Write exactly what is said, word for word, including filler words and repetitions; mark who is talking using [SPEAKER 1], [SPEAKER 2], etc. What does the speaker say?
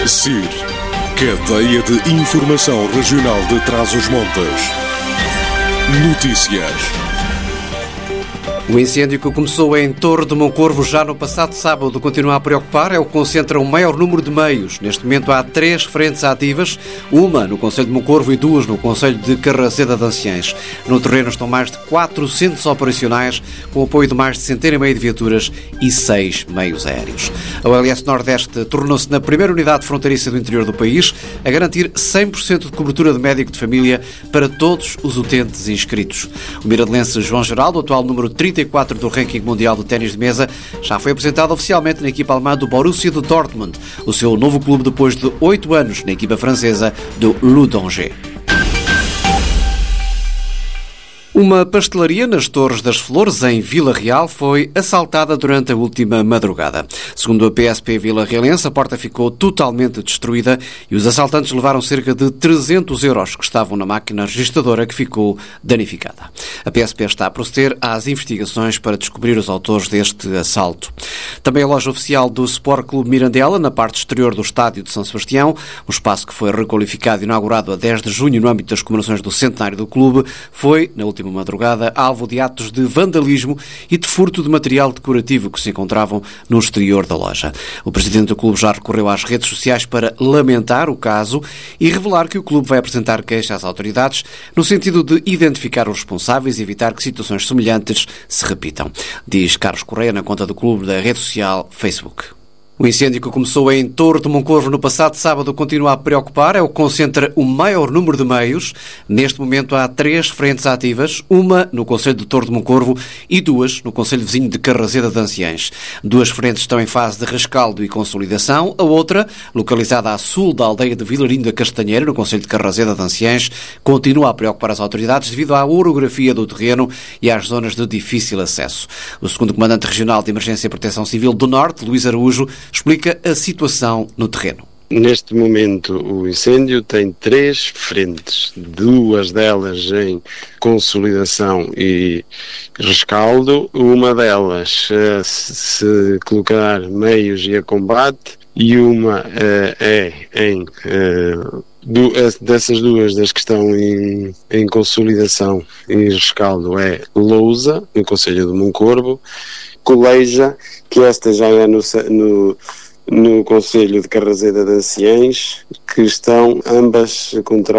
[SPEAKER 1] C I R, Cadeia de Informação Regional de Trás-os-Montes. Notícias.
[SPEAKER 2] O incêndio que começou em Torre de Moncorvo já no passado sábado continua a preocupar. É o que concentra o maior número de meios. Neste momento há três frentes ativas, uma no concelho de Moncorvo e duas no concelho de Carraseda de Anciães. No terreno estão mais de quatrocentos operacionais, com apoio de mais de centena e meia de viaturas e seis meios aéreos. A O L S Nordeste tornou-se na primeira unidade fronteiriça do interior do país a garantir cem por cento de cobertura de médico de família para todos os utentes inscritos. O miradelense João Geraldo, atual número trinta e quatro do ranking mundial de ténis de mesa, já foi apresentado oficialmente na equipa alemã do Borussia de Dortmund, o seu novo clube depois de oito anos na equipa francesa do Ludonger. Uma pastelaria nas Torres das Flores, em Vila Real, foi assaltada durante a última madrugada. Segundo a P S P Vila Realense, a porta ficou totalmente destruída e os assaltantes levaram cerca de trezentos euros que estavam na máquina registradora que ficou danificada. A P S P está a proceder às investigações para descobrir os autores deste assalto. Também a loja oficial do Sport Clube Mirandela, na parte exterior do estádio de São Sebastião, um espaço que foi requalificado e inaugurado a dez de junho no âmbito das comemorações do centenário do clube, foi, na última madrugada, alvo de atos de vandalismo e de furto de material decorativo que se encontravam no exterior da loja. O presidente do clube já recorreu às redes sociais para lamentar o caso e revelar que o clube vai apresentar queixa às autoridades no sentido de identificar os responsáveis e evitar que situações semelhantes se repitam. Diz Carlos Correia na conta do clube da rede social Facebook. O incêndio que começou em Torre de Moncorvo no passado sábado continua a preocupar. É o que concentra o maior número de meios. Neste momento há três frentes ativas, uma no concelho de Torre de Moncorvo e duas no concelho vizinho de Carraseda de Anciães. Duas frentes estão em fase de rescaldo e consolidação. A outra, localizada a sul da aldeia de Vilarinho da Castanheira, no concelho de Carraseda de Anciães, continua a preocupar as autoridades devido à orografia do terreno e às zonas de difícil acesso. O segundo comandante regional de Emergência e Proteção Civil do Norte, Luís Araújo, explica a situação no terreno.
[SPEAKER 3] Neste momento o incêndio tem três frentes, duas delas em consolidação e rescaldo, uma delas uh, se colocar meios e a combate e uma uh, é em uh, du- dessas duas das que estão em, em consolidação e rescaldo é Lousa, no concelho de Moncorvo, Coleja, que esta já é no, no, no concelho de Carraseda de Anciães, que estão ambas contra